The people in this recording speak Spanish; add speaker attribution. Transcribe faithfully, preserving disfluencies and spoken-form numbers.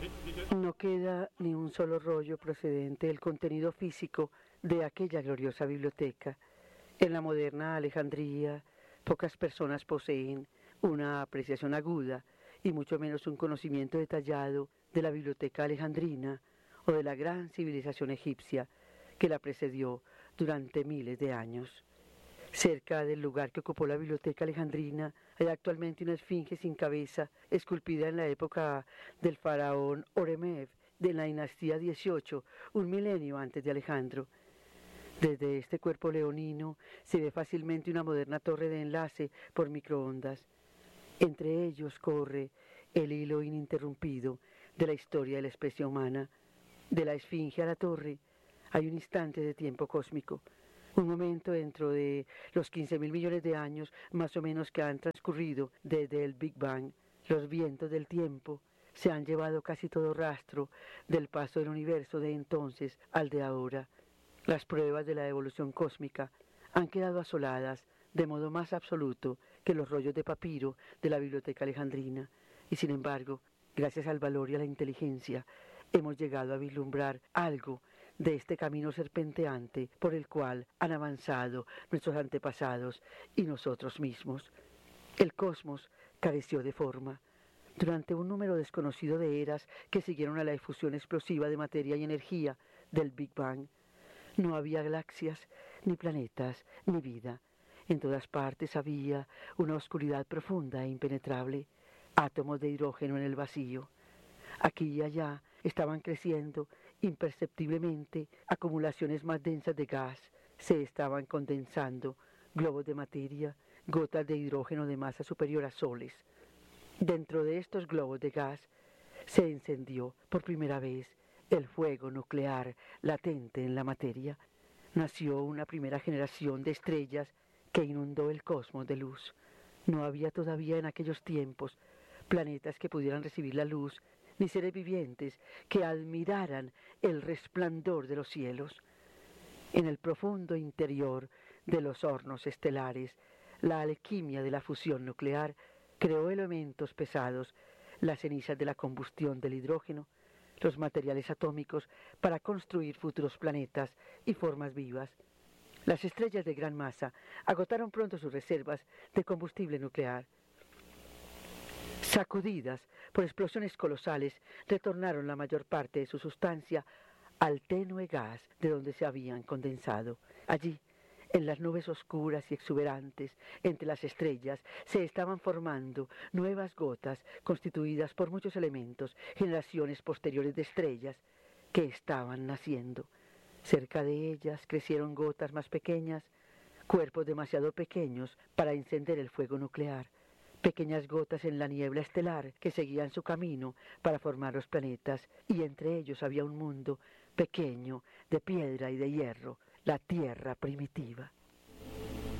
Speaker 1: No queda ni un solo rollo procedente del contenido físico de aquella gloriosa biblioteca. En la moderna Alejandría, pocas personas poseen una apreciación aguda y mucho menos un conocimiento detallado de la biblioteca alejandrina o de la gran civilización egipcia que la precedió durante miles de años. Cerca del lugar que ocupó la biblioteca alejandrina hay actualmente una esfinge sin cabeza esculpida en la época del faraón Oremeb de la dinastía dieciocho, un milenio antes de Alejandro. Desde este cuerpo leonino se ve fácilmente una moderna torre de enlace por microondas. Entre ellos corre el hilo ininterrumpido de la historia de la especie humana. De la esfinge a la torre hay un instante de tiempo cósmico, un momento dentro de los quince mil millones de años más o menos que han transcurrido desde el Big Bang. Los vientos del tiempo se han llevado casi todo rastro del paso del universo de entonces al de ahora. Las pruebas de la evolución cósmica han quedado asoladas de modo más absoluto que los rollos de papiro de la biblioteca alejandrina, y sin embargo, gracias al valor y a la inteligencia, hemos llegado a vislumbrar algo de este camino serpenteante por el cual han avanzado nuestros antepasados y nosotros mismos. El cosmos careció de forma. Durante un número desconocido de eras que siguieron a la efusión explosiva de materia y energía del Big Bang, no había galaxias, ni planetas, ni vida. En todas partes había una oscuridad profunda e impenetrable, átomos de hidrógeno en el vacío. Aquí y allá estaban creciendo imperceptiblemente acumulaciones más densas de gas, se estaban condensando globos de materia, gotas de hidrógeno de masa superior a soles. Dentro de estos globos de gas se encendió por primera vez el fuego nuclear latente en la materia. Nació una primera generación de estrellas que inundó el cosmos de luz. No había todavía en aquellos tiempos planetas que pudieran recibir la luz, ni seres vivientes que admiraran el resplandor de los cielos. En el profundo interior de los hornos estelares, la alquimia de la fusión nuclear creó elementos pesados, las cenizas de la combustión del hidrógeno, los materiales atómicos para construir futuros planetas y formas vivas. Las estrellas de gran masa agotaron pronto sus reservas de combustible nuclear. Sacudidas por explosiones colosales, retornaron la mayor parte de su sustancia al tenue gas de donde se habían condensado. Allí, en las nubes oscuras y exuberantes, entre las estrellas, se estaban formando nuevas gotas constituidas por muchos elementos, generaciones posteriores de estrellas que estaban naciendo. Cerca de ellas crecieron gotas más pequeñas, cuerpos demasiado pequeños para encender el fuego nuclear, pequeñas gotas en la niebla estelar que seguían su camino para formar los planetas, y entre ellos había un mundo pequeño, de piedra y de hierro, la Tierra primitiva.